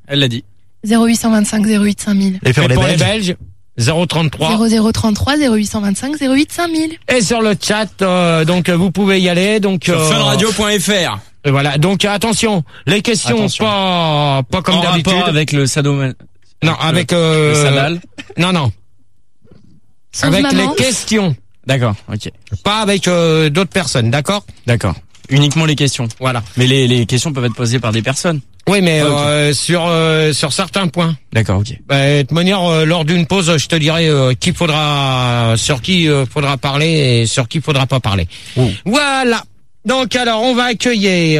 Elle l'a dit. 0825 08 5000. Et pour les les Belges, 033. 0033 0825 08 5000. Et sur le chat, donc vous pouvez y aller. Donc Sur funradio.fr. voilà. Donc attention, les questions Attention. pas comme En d'habitude. rapport avec le sadomas... Non, avec le sadal. Non. Sans Avec maman. les questions, D'accord, ok. pas avec d'autres personnes, d'accord? D'accord. Uniquement les questions. Voilà. Mais les questions peuvent être posées par des personnes. Oui, mais Ok. sur certains points. D'accord, ok. De toute manière, lors d'une pause, je te dirai sur qui faudra parler et sur qui faudra pas parler. Oh. Voilà. Donc alors, on va accueillir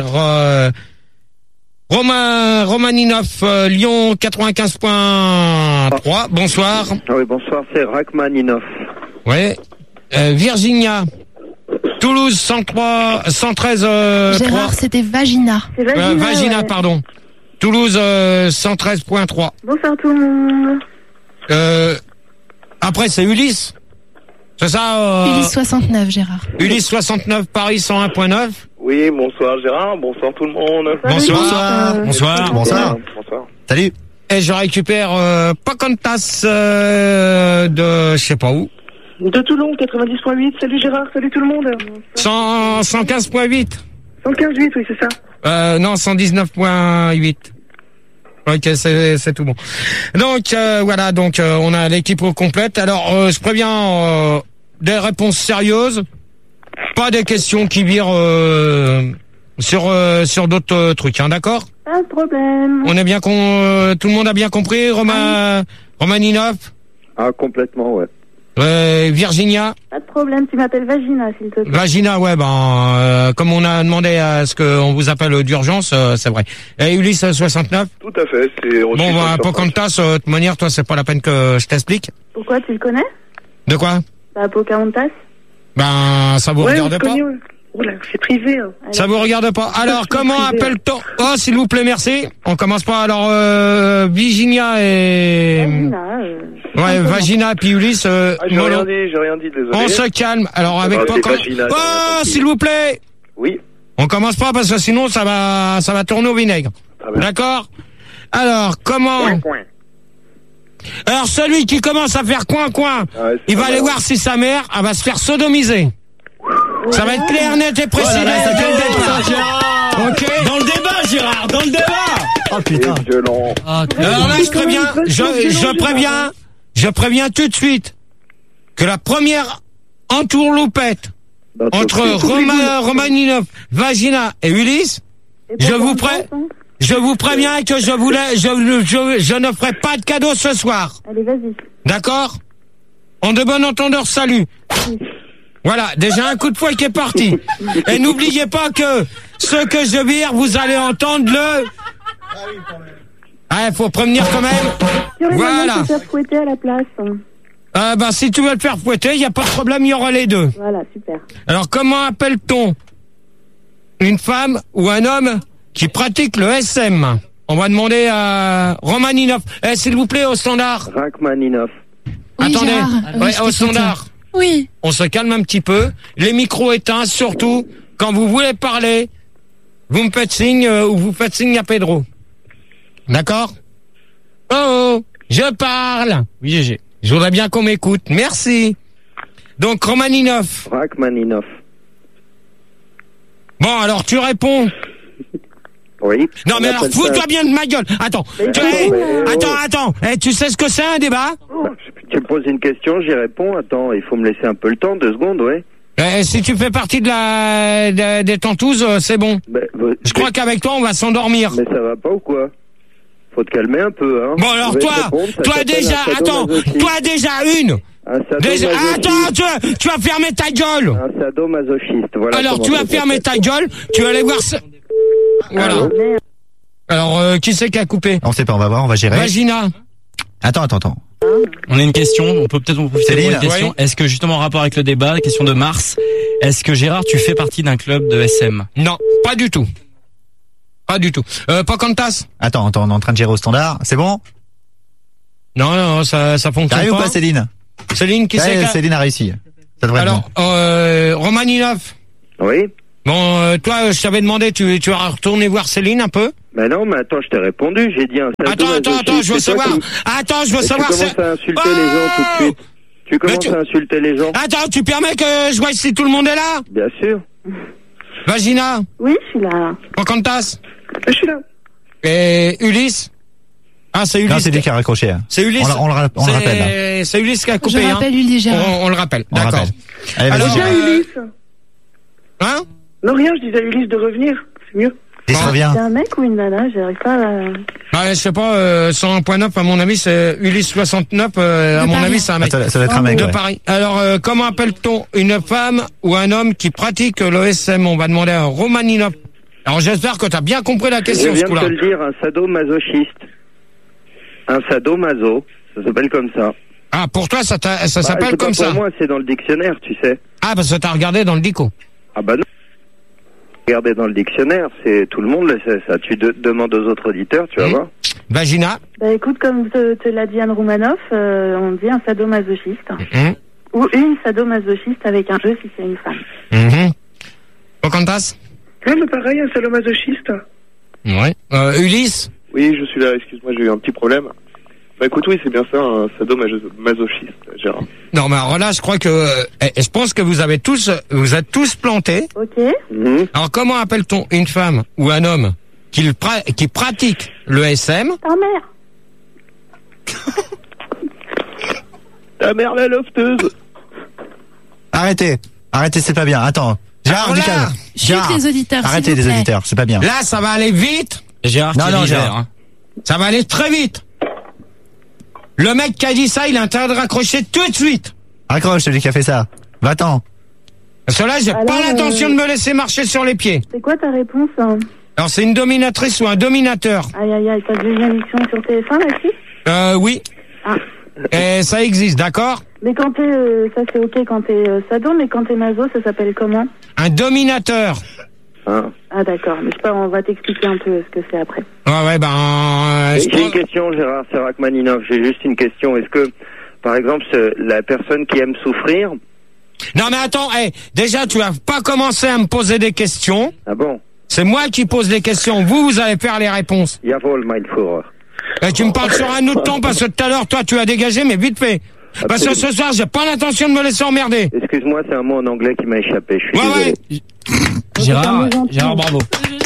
Romaninov, Lyon 95.3. Bonsoir. Oui, bonsoir, c'est Rachmaninov. Ouais. Virginia. Toulouse 113 3. Gérard, c'était Vagina. C'est Vagina. Vagina, ouais. pardon. Toulouse 113.3. Bonsoir tout le monde. Après c'est Ulysse. C'est ça Ulysse 69, Gérard. Ulysse 69 Paris 101.9. Oui, bonsoir Gérard, bonsoir tout le monde. Bonsoir. Bonsoir. Bonsoir. Bonsoir. Salut. Et je récupère Pocahontas de je sais pas où. De Toulon, 90.8. Salut Gérard, salut tout le monde. 115.8. 115.8, oui, c'est ça. Non, 119.8. Ok, c'est tout bon. Donc voilà, donc on a l'équipe au complète. Alors je préviens des réponses sérieuses, pas des questions qui virent sur d'autres trucs, hein, d'accord? Pas de problème. On est bien tout le monde a bien compris, Romaninov, Ah, complètement, ouais. Virginia, Pas de problème, tu m'appelles Vagina, s'il te plaît. Vagina, ouais, comme on a demandé à ce qu'on vous appelle d'urgence, c'est vrai. Et Ulysse 69. Tout à fait, c'est... Bon, Pocahontas, de toute manière, toi, c'est pas la peine que je t'explique. Pourquoi, tu le connais? De quoi? Bah, Pocahontas. Ça vous regarde on se pas? connaît, ouais. Oula, c'est privé. Hein. Ça vous regarde pas? Alors, comment privé. appelle-t-on? Oh, s'il vous plaît, merci. On commence pas. Alors, Virginia et... Vagina. Ouais, Vagina puis Ulysse. j'ai rien dit, désolé. On se calme. Alors, avec c'est Pocahontas... Vagina, j'ai rien Oh, compris. s'il vous plaît! Oui. On commence pas parce que sinon, ça va tourner au vinaigre. Très bien. D'accord? Alors, comment... Alors, celui qui commence à faire coin, Ouais, il va ça aller va. voir si sa mère, elle va se faire sodomiser. Ça va être clair, net et précis. Ok. Dans le débat, Gérard, dans le débat. Oh putain. C'est violent. Alors là, je préviens tout de suite que la première entourloupette entre Romaninov, Vagina et Ulysse, je vous préviens que je ne ferai pas de cadeau ce soir. Allez, vas-y. D'accord? En de bon entendeur, salut. Voilà, déjà un coup de fouet qui est parti. Et n'oubliez pas que ce que je vire, vous allez entendre le... Ah, faut prévenir quand même. Tu aurais moyen Voilà. de te faire fouetter à la place. Si tu veux le faire fouetter, il n'y a pas de problème, il y aura les deux. Voilà, super. Alors, comment appelle-t-on une femme ou un homme qui pratique le SM? On va demander à Romaninov. S'il vous plaît, au standard. Rachmaninov. Oui, Attendez, Gérard. ouais, je au t'écoute. standard. Oui. On se calme un petit peu. Les micros éteints, surtout quand vous voulez parler. Vous me faites signe ou vous faites signe à Pedro. D'accord? Oh, je parle. Oui, GG. Je voudrais bien qu'on m'écoute. Merci. Donc, Romaninov. Rachmaninov. Bon, alors tu réponds. Oui. Non, On mais alors appelle fous-toi ça- bien de ma gueule. Attends. Attends. Tu sais ce que c'est un débat? Tu me poses une question, j'y réponds. Attends, il faut me laisser un peu le temps, 2 secondes, ouais. Si tu fais partie des tentouses, c'est bon. Je crois qu'avec toi, on va s'endormir. Mais ça va pas ou quoi? Faut te calmer un peu, hein. Bon, alors Je vais te toi répondre, ça s'appelle déjà, un sadomasochisme. toi déjà une. Un Déjà, sadomasochisme. attends, tu vas fermer ta gueule. Un sadomasochiste, voilà. Alors, comment tu vas ça fermer s'appelle. ta gueule, tu vas aller voir ça. Voilà. Allô Alors, qui c'est qui a coupé? On sait pas, on va voir, on va gérer. Vagina. Attends. On a une question, on peut peut-être en profiter pour Céline, une question. oui. Est-ce que justement en rapport avec le débat, la question de Mars, est-ce que Gérard, tu fais partie d'un club de SM? Non, pas du tout. Pas du tout. Pocahontas? Attends, on est en train de gérer au standard. C'est bon? Non, ça fonctionne T'arrives ou pas. pas, Céline? Céline, qui c'est qui a... Céline a réussi. Ça devrait être Alors, Romaninov. Oui. Bon, toi, je t'avais demandé, tu vas retourner voir Céline un peu? Mais non, mais attends, je t'ai répondu, j'ai dit un sadomasochiste. Attends, je veux C'est toi savoir. qui- Attends, je veux Tu savoir. commences à insulter les gens tout de suite. Tu commences à insulter les gens. Attends, tu permets que je vois si tout le monde est là? Bien sûr. Vagina, Oui, je suis là. Pocahontas Je suis là. et Ulysse? Ah, c'est Ulysse. Non, c'est lui qui a raccroché. C'est Ulysse. On le rappelle. C'est Ulysse qui a coupé. Je rappelle hein. Ulysse Gérard. On le rappelle. On D'accord. rappelle. Allez, Alors, vas-y. Viens, Ulysse. Hein? Non, rien, je disais à Ulysse de revenir. C'est mieux. Ulysse, reviens. C'est un mec ou une nana? J'arrive pas à... Bah, je sais pas, 101.9 à mon avis c'est Ulysse 69, à mon Paris. avis c'est un mec. Ça doit être un mec. De ouais. Paris. Alors, comment appelle-t-on une femme ou un homme qui pratique l'OSM? On va demander à Romaninov. Alors, j'espère que tu as bien compris la Je question, ce viens de coup-là. te le dire, un sadomasochiste. Un sadomaso, ça s'appelle comme ça. Ah, pour toi, ça Bah, s'appelle c'est pas comme ça. Pour moi, c'est dans le dictionnaire, tu sais. Ah, parce que t'as regardé dans le dico. Ah bah non. Regardez dans le dictionnaire, c'est tout le monde le sait ça. Tu demandes aux autres auditeurs, tu vas voir. Vagina. Bah écoute, comme te l'a dit Anne Roumanoff, on dit un sadomasochiste. Mhm. Ou une sadomasochiste avec un jeu si c'est une femme. Mhm. Pocahontas. Ouais, mais pareil, un sadomasochiste. Ouais. Ulysse. Oui, je suis là, excuse-moi, j'ai eu un petit problème. Bah écoute, oui, c'est bien ça, un sadomasochiste, Gérard. Non, mais alors là, je crois que, je pense que vous êtes tous plantés. Ok. Mhm. Alors, comment appelle-t-on une femme ou un homme qui pratique le SM? Ta mère. Ta mère la lofteuse. Arrêtez, c'est pas bien. Attends. Gérard, Alors du là, calme. Chut Gérard, les auditeurs, s'il arrêtez vous les plaît. auditeurs, c'est pas bien. Là, ça va aller vite. Gérard Non, qui non, est Gérard. hein. Ça va aller très vite. Le mec qui a dit ça, il a intérêt de raccrocher tout de suite. Raccroche, celui qui a fait ça. Va-t'en. Parce que là, j'ai Alors, pas l'intention de me laisser marcher sur les pieds. C'est quoi ta réponse hein? Alors, c'est une dominatrice ou un dominateur? Aïe aïe aïe, t'as vu une émission sur TF1 là-dessus? Oui. Ah. Et ça existe, d'accord? Mais quand t'es, ça c'est ok quand t'es sado, mais quand t'es maso, ça s'appelle comment? Un dominateur. Hein. Ah d'accord, mais je sais pas, on va t'expliquer un peu ce que c'est après. Ouais, je J'ai une pense... question, Gérard, c'est Rachmaninov. J'ai juste une question. Est-ce que, par exemple, la personne qui aime souffrir... Non, mais attends, déjà, tu vas pas commencer à me poser des questions. Ah bon? C'est moi qui pose les questions. Vous allez faire les réponses. Jawohl, mein Führer. Et tu me parles sur un autre temps parce que tout à l'heure, toi, tu as dégagé, mais vite fait. Parce que ce soir, j'ai pas l'intention de me laisser emmerder. Excuse-moi, c'est un mot en anglais qui m'a échappé. Je suis Ouais, désolé. Gérard, bravo.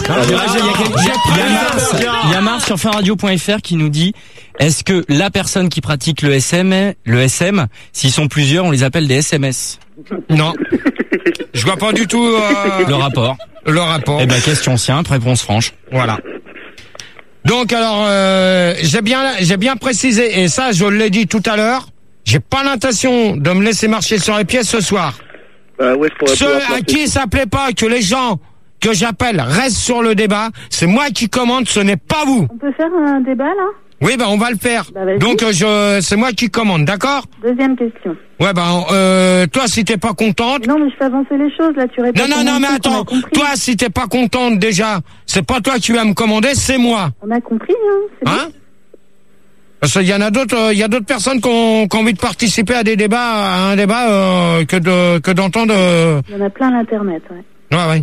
Il y a Mars sur finradio.fr qui nous dit, est-ce que la personne qui pratique le SM, s'ils sont plusieurs, on les appelle des SMS? Non. Je vois pas du tout Le rapport. le rapport. Eh ben, question simple, réponse franche. Voilà. Donc alors, j'ai bien précisé, et ça, je l'ai dit tout à l'heure, j'ai pas l'intention de me laisser marcher sur les pieds ce soir. Où est-ce qu'on va pouvoir Ceux à placer- qui ça plaît pas que les gens que j'appelle restent sur le débat, c'est moi qui commande, ce n'est pas vous. On peut faire un débat là? Oui, on va le faire. Bah, vas-y. Donc c'est moi qui commande, d'accord? Deuxième question. Ouais, toi, si t'es pas contente. Non mais je fais avancer les choses là, tu réponds. Non, mais attends. Toi, si t'es pas contente déjà, c'est pas toi qui vas me commander, c'est moi. On a compris, hein? C'est bon. Hein? Parce qu'il y en a d'autres, il y a d'autres personnes qui ont envie de participer à un débat que d'entendre. Il y en a plein à l'internet, ouais. Ouais.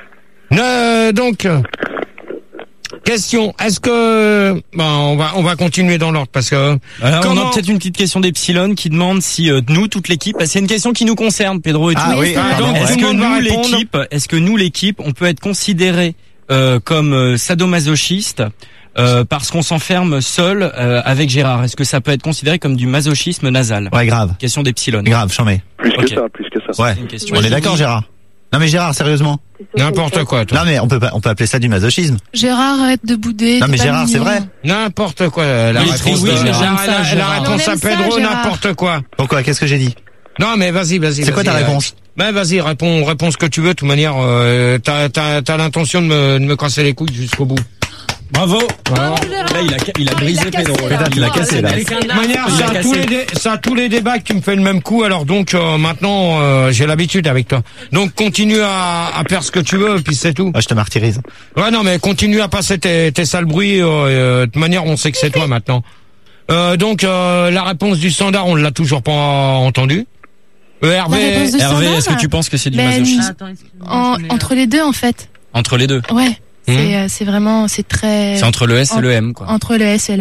Donc, question. Est-ce que on va continuer dans l'ordre parce que Alors, on a peut-être une petite question d'Epsilon qui demande si nous, toute l'équipe, c'est une question qui nous concerne, Pedro et tout. Ah oui, c'est donc, vrai. Est-ce tout que le monde va nous, répondre. l'équipe, on peut être considéré comme sadomasochiste parce qu'on s'enferme seul avec Gérard? Est-ce que ça peut être considéré comme du masochisme nasal? Ouais, grave. Question d'Epsilon. Grave, j'en mets. Plus Ok. que ça. Ouais. C'est une question. On est d'accord, Gérard? Non mais Gérard, sérieusement. C'est sûr N'importe que- quoi, toi. Non mais on peut appeler ça du masochisme. Gérard, arrête de bouder. Non t'es mais pas Gérard, c'est mignon. vrai. N'importe quoi. La Oui, réponse, oui, de Gérard. la réponse à On aime ça, Pedro, Gérard. n'importe quoi. Pourquoi? Qu'est-ce que j'ai dit? Non, mais vas-y. C'est quoi ta vas-y, réponse? Vas-y, réponds ce que tu veux. De toute manière, t'as l'intention de me casser les couilles jusqu'au bout. Bravo. Gérard. Là, il a brisé Pedro. Putain, tu l'as cassé là. De toute manière, Il a ça a tous les débats que tu me fais le même coup. Alors donc maintenant, j'ai l'habitude avec toi. Donc continue à faire ce que tu veux, puis c'est tout. Ah, je te martyrise. Ouais, non, mais continue à passer tes sales bruits. De toute manière, on sait que c'est toi maintenant. Donc la réponse du standard, on l'a toujours pas entendue. Hervé, La réponse de Hervé, Sandra, est-ce que tu penses que c'est du Ben, masochisme? entre les deux, en fait. Entre les deux. Ouais. C'est vraiment, c'est très. C'est entre le S et le M, quoi. Entre le S et le